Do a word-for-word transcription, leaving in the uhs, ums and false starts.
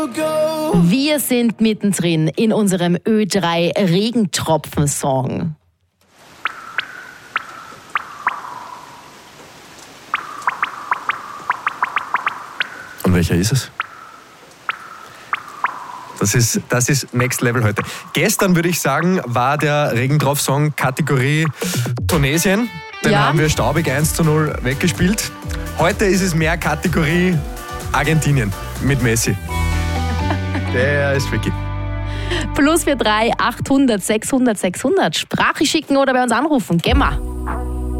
Wir sind mittendrin in unserem Ö drei Regentropfen-Song. Und welcher ist es? Das ist, das ist Next Level heute. Gestern, würde ich sagen, war der Regentropf-Song Kategorie Tunesien. Den Ja. haben wir staubig eins zu null weggespielt. Heute ist es mehr Kategorie Argentinien mit Messi. Der ist tricky. Plus vier drei achthundert sechshundert sechshundert. Sprache schicken oder bei uns anrufen. Gehen wir.